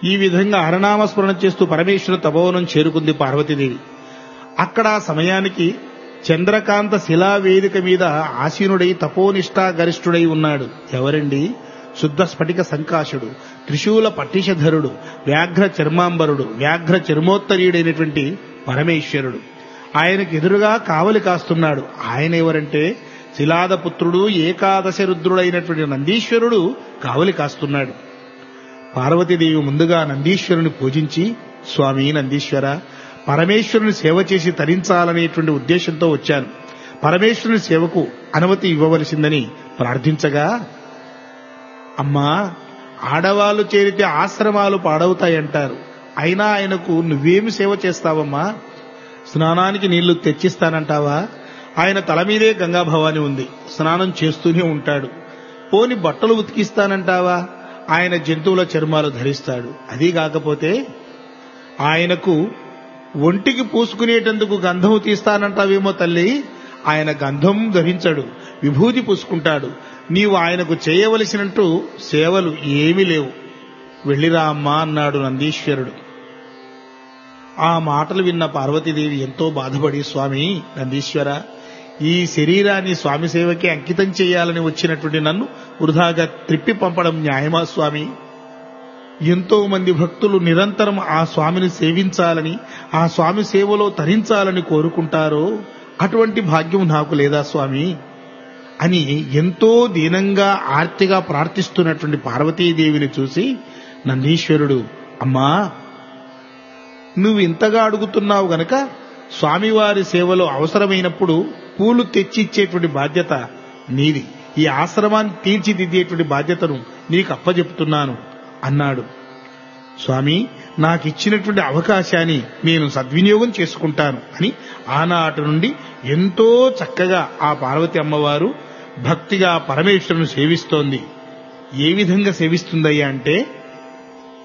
ఈ విధంగా హరనామస్మరణ చేస్తూ పరమేశ్వర తపోవనం చేరుకుంది పార్వతీదేవి. అక్కడ సమయానికి చంద్రకాంత శిలావేదిక మీద ఆసీనుడై తపోనిష్టా గరిష్ఠుడై ఉన్నాడు. ఎవరండి? శుద్ధ స్ఫటిక సంకాశుడు, త్రిశూల పట్టిషధరుడు, వ్యాఘ్ర చర్మాంబరుడు, వ్యాఘ్ర చర్మోత్తరీయుడైనటువంటి పరమేశ్వరుడు. ఆయనకు ఎదురుగా కావలి కాస్తున్నాడు. ఆయన ఎవరంటే శిలాదపుత్రుడు, ఏకాదశ రుద్రుడైనటువంటి నందీశ్వరుడు కావలి కాస్తున్నాడు. పార్వతీదేవి ముందుగా నందీశ్వరుని పూజించి, స్వామి నందీశ్వర, పరమేశ్వరుని సేవ చేసి తరించాలనేటువంటి ఉద్దేశంతో వచ్చాను. పరమేశ్వరుని సేవకు అనుమతి ఇవ్వవలసిందని ప్రార్థించగా, అమ్మా, ఆడవాళ్లు చేరితే ఆశ్రమాలు పాడవుతాయంటారు. అయినా ఆయనకు నువ్వేమి సేవ చేస్తావమ్మా? స్నానానికి నీళ్లు తెచ్చిస్తానంటావా? ఆయన తల మీదే గంగాభవాని ఉంది, స్నానం చేస్తూనే ఉంటాడు. పోని బట్టలు ఉతికిస్తానంటావా? ఆయన జంతువుల చర్మాలు ధరిస్తాడు. అదీ కాకపోతే ఆయనకు ఒంటికి పూసుకునేటందుకు గంధం తీస్తానంటావేమో తల్లి. ఆయన గంధం ధరించడు, విభూతి పూసుకుంటాడు. నీవు ఆయనకు చేయవలసినట్టు సేవలు ఏమీ లేవు, వెళ్ళిరా అమ్మా అన్నాడు నందీశ్వరుడు. ఆ మాటలు విన్న పార్వతీదేవి ఎంతో బాధపడి, స్వామి నందీశ్వర, ఈ శరీరాన్ని స్వామి సేవకి అంకితం చేయాలని వచ్చినటువంటి నన్ను వృధాగా త్రిప్పి పంపడం న్యాయమా స్వామి? ఎంతో మంది భక్తులు నిరంతరం ఆ స్వామిని సేవించాలని, ఆ స్వామి సేవలో తరించాలని కోరుకుంటారో అటువంటి భాగ్యం నాకు లేదా స్వామి అని ఎంతో దీనంగా ఆర్తిగా ప్రార్థిస్తున్నటువంటి పార్వతీదేవిని చూసి నందీశ్వరుడు, అమ్మా, నువ్వు ఇంతగా అడుగుతున్నావు గనక స్వామివారి సేవలో అవసరమైనప్పుడు పూలు తెచ్చి ఇచ్చేటువంటి బాధ్యత నీది. ఈ ఆశ్రమాన్ని తీర్చిదిద్దేటువంటి బాధ్యతను నీకు అప్పజెపుతున్నాను అన్నాడు. స్వామి, నాకిచ్చినటువంటి అవకాశాన్ని నేను సద్వినియోగం చేసుకుంటాను అని ఆనాటి నుండి ఎంతో చక్కగా ఆ పార్వతి అమ్మవారు భక్తిగా పరమేశ్వరుని సేవిస్తోంది. ఏ విధంగా సేవిస్తుందయ్యా అంటే,